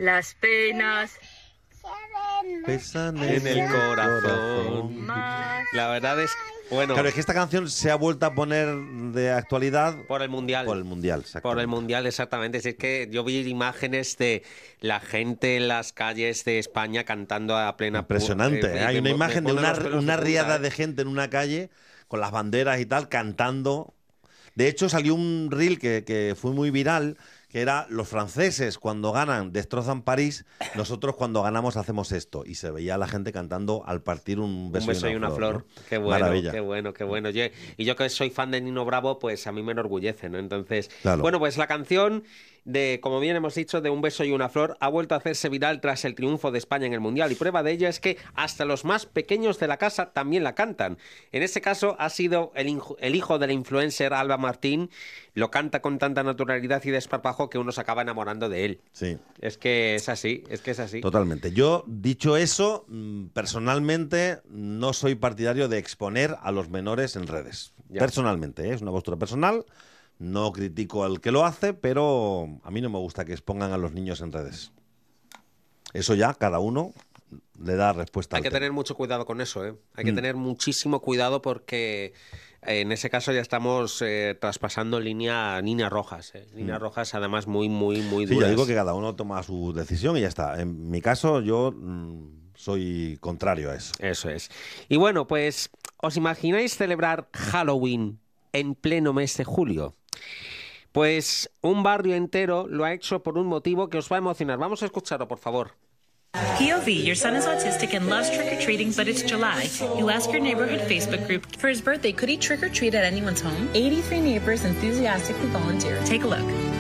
las penas pesan En el corazón. más. La verdad es, bueno, Claro, es que esta canción se ha vuelto a poner de actualidad por el Mundial. por el Mundial, Por el exactamente. Mundial, exactamente. Es que yo vi imágenes de la gente en las calles de España cantando a plena Impresionante, ¿eh? Hay una imagen de me pone los pelos una de punta, riada ¿eh? de gente en una calle con las banderas y tal, cantando. De hecho, salió un reel que fue muy viral, que era los franceses cuando ganan destrozan París, nosotros cuando ganamos hacemos esto. Y se veía a la gente cantando al partir un beso y una flor. ¿no? Qué bueno, Maravilla. qué bueno, qué bueno. Y yo que soy fan de Nino Bravo, pues a mí me enorgullece, ¿no? Entonces, Claro. bueno, pues la canción de, como bien hemos dicho, de Un beso y una flor, ha vuelto a hacerse viral tras el triunfo de España en el Mundial. Y prueba de ello es que hasta los más pequeños de la casa también la cantan. En este caso ha sido el hijo del influencer Alba Martín. Lo canta con tanta naturalidad y desparpajo que uno se acaba enamorando de él. Sí. Es que es así, es que es así. Totalmente. Yo, dicho eso, personalmente no soy partidario de exponer a los menores en redes. Ya. Personalmente, ¿eh? Es una postura personal. No critico al que lo hace, pero a mí no me gusta que expongan a los niños en redes. Eso ya, cada uno le da respuesta Hay al que tema. tener mucho cuidado con eso, ¿eh? Hay que tener muchísimo cuidado porque en ese caso ya estamos traspasando líneas rojas, ¿eh? Líneas rojas además muy, muy, muy Sí, duras. yo digo que cada uno toma su decisión y ya está. En mi caso, yo soy contrario a eso. Eso es. Y bueno, pues, ¿os imagináis celebrar Halloween en pleno mes de julio? Pues un barrio entero lo ha hecho por un motivo que os va a emocionar. Vamos a escucharlo, por favor. POV, your son is autistic and loves trick-or-treating, but it's July. You ask your neighborhood Facebook group, for his birthday, could he trick-or-treat at anyone's home? 83 neighbors enthusiastically volunteered. Take a look.